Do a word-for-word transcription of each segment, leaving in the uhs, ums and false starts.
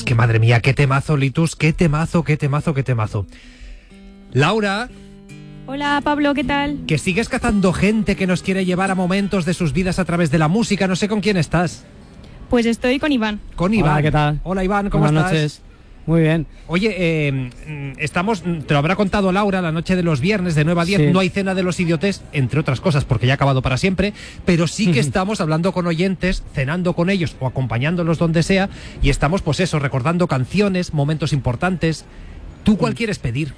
Es que madre mía, qué temazo, Litus, qué temazo, qué temazo, qué temazo. Laura. Hola Pablo, ¿qué tal? Que sigues cazando gente que nos quiere llevar a momentos de sus vidas a través de la música. No sé con quién estás. Pues estoy con Iván. Con Iván. Hola, ¿qué tal? Hola Iván, ¿cómo Buenas estás? noches. Muy bien. Oye, eh, estamos, te lo habrá contado Laura, la noche de los viernes de nueve a diez, Sí. no hay cena de los idiotes, entre otras cosas, porque ya ha acabado para siempre, pero sí que estamos hablando con oyentes, cenando con ellos o acompañándolos donde sea, y estamos, pues eso, recordando canciones, momentos importantes. ¿Tú cuál quieres pedir?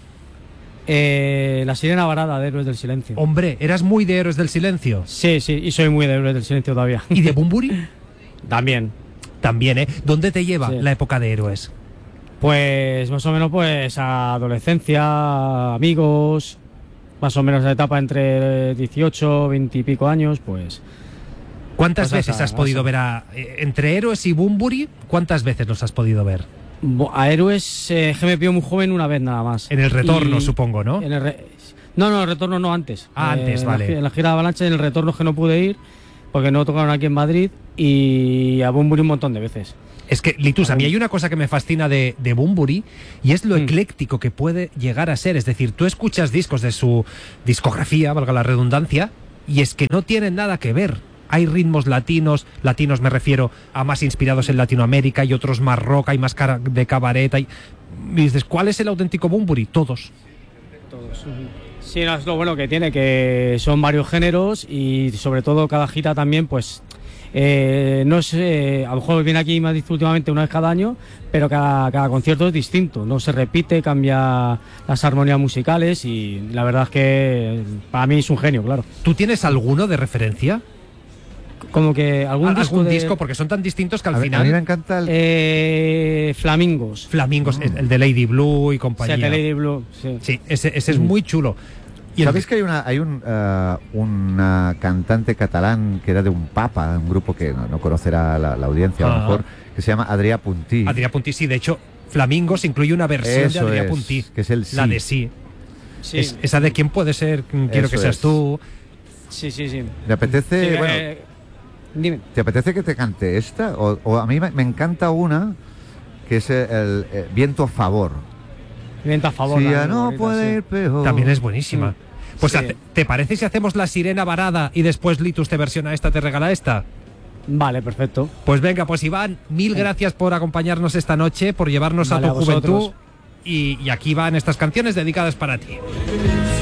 Eh, la sirena varada de Héroes del Silencio. Hombre, eras muy de Héroes del Silencio. Sí, sí, y soy muy de Héroes del Silencio todavía. ¿Y de Bunbury? También. También, ¿eh? ¿Dónde te lleva Sí. la época de Héroes? Pues más o menos pues a adolescencia, amigos, más o menos la etapa entre dieciocho, veinte y pico años, pues... ¿Cuántas Pues veces hasta- has podido hasta- ver a... eh, entre Héroes y Bunbury, ¿cuántas veces los has podido ver? Bo- A Héroes eh, que me pidió muy joven una vez nada más. En el retorno, Y- supongo, ¿no? En el re- No, no, el retorno no, antes. Ah, antes, en la vale. gi- En la gira de Avalancha, en el retorno es que no pude ir, porque no tocaron aquí en Madrid, y a Bunbury un montón de veces. Es que, Litus, a mí hay una cosa que me fascina de, de Bunbury y es lo Mm. ecléctico que puede llegar a ser. Es decir, tú escuchas discos de su discografía, valga la redundancia, y es que no tienen nada que ver. Hay ritmos latinos, latinos me refiero a más inspirados en Latinoamérica, y otros más rock, hay más cara de cabaret. Hay... Y dices, ¿cuál es el auténtico Bunbury? Todos. Todos. Sí, no, es lo bueno que tiene, que son varios géneros y sobre todo cada gira también, pues eh, no sé, a lo mejor viene aquí Madrid últimamente una vez cada año, pero cada, cada concierto es distinto, no se repite, cambia las armonías musicales y la verdad es que para mí es un genio, claro. ¿Tú tienes alguno de referencia? Como que algún ¿Algún disco, de- disco? Porque son tan distintos que al A, mí- final... a mí me encanta el... eh, Flamingos. Flamingos, Mm. el de Lady Blue y compañía. Sí, de Lady Blue, sí. Sí, ese, ese es Mm. muy chulo. Y el- ¿Sabéis que hay una hay un eh, una cantante catalán que era de un papa, un grupo que no, no conocerá la, la audiencia a Ah. lo mejor, que se llama Adrià Puntí? Adrià Puntí, sí, de hecho, Flamingos incluye una versión Eso de Adrià es, Puntí, que es el la sí. de sí. Sí, Es- esa de quién puede ser, quiero Eso que seas es. tú. sí, sí, sí. ¿Te apetece, Sí, bueno, eh, dime. ¿te apetece que te cante esta? O, o a mí me, me encanta una que es el, el, eh, Viento a favor. Viento a favor. Si la- ya no bonita, puede sí. ir peor. También es buenísima. Mm. Pues Sí. hace- ¿te parece si hacemos la sirena varada y después Litus te versiona esta, te regala esta? Vale, perfecto. Pues venga, pues Iván, mil gracias por acompañarnos esta noche, por llevarnos Vale, a a tu juventud. vosotros. Y, y aquí van estas canciones dedicadas para ti.